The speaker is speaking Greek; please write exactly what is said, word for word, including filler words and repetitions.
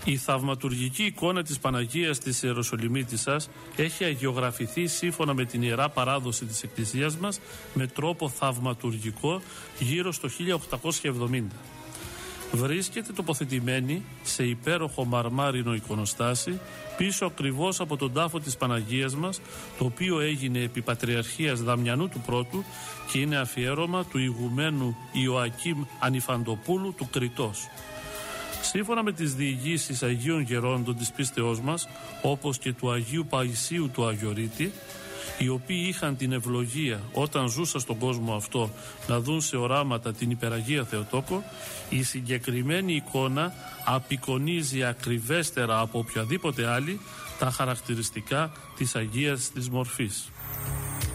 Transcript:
Η θαυματουργική εικόνα της Παναγίας της Ιεροσολυμίτισσας έχει αγιογραφηθεί σύμφωνα με την Ιερά Παράδοση της Εκκλησίας μας με τρόπο θαυματουργικό γύρω στο χίλια οκτακόσια εβδομήντα. Βρίσκεται τοποθετημένη σε υπέροχο μαρμάρινο εικονοστάσι πίσω ακριβώς από τον τάφο της Παναγίας μας, το οποίο έγινε επί Πατριαρχίας Δαμιανού του Πρώτου και είναι αφιέρωμα του ηγουμένου Ιωακήμ Ανιφαντοπούλου του Κρητός. Σύμφωνα με τις διηγήσεις Αγίων Γερόντων της πίστεώς μας, όπως και του Αγίου Παϊσίου του Αγιορείτη, οι οποίοι είχαν την ευλογία όταν ζούσαν στον κόσμο αυτό να δουν σε οράματα την Υπεραγία Θεοτόκο, η συγκεκριμένη εικόνα απεικονίζει ακριβέστερα από οποιαδήποτε άλλη τα χαρακτηριστικά της Αγίας της Μορφής.